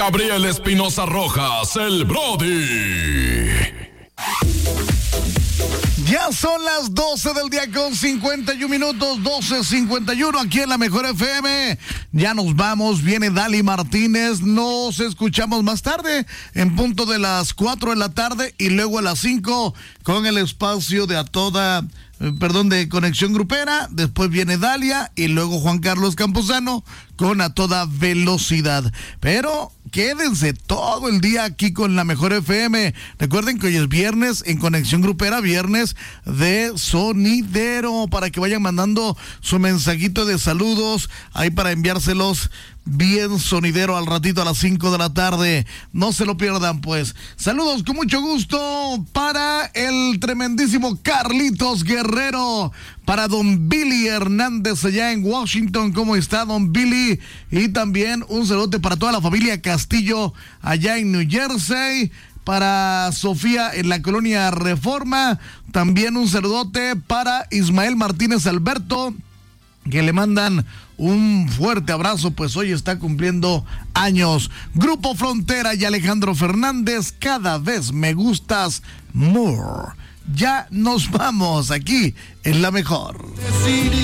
Gabriel Espinosa Rojas, el Brody. Ya son las 12 del día con 51 minutos, 12:51 aquí en la Mejor FM. Ya nos vamos, viene Dali Martínez, nos escuchamos más tarde en punto de las 4 de la tarde y luego a las 5 con el espacio de de Conexión Grupera. Después viene Dalia y luego Juan Carlos Campuzano con A Toda Velocidad. Pero quédense todo el día aquí con la Mejor FM. Recuerden que hoy es viernes en Conexión Grupera, viernes de sonidero, para que vayan mandando su mensajito de saludos ahí para enviárselos bien sonidero al ratito a las 5 de la tarde. No se lo pierdan, pues. Saludos con mucho gusto para el tremendísimo Carlitos Guerrero, para don Billy Hernández allá en Washington. ¿Cómo está, don Billy? Y también un saludo para toda la familia Castillo allá en New Jersey. Para Sofía en la colonia Reforma. También un saludote para Ismael Martínez Alberto, que le mandan un fuerte abrazo, pues hoy está cumpliendo años. Grupo Frontera y Alejandro Fernández, Cada Vez Me Gustas More. Ya nos vamos aquí en La Mejor.